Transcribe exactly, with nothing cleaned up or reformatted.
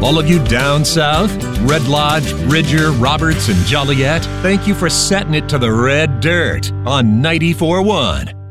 All of you down south, Red Lodge, Bridger, Roberts, and Joliet, thank you for setting it to the red dirt on ninety-four point one.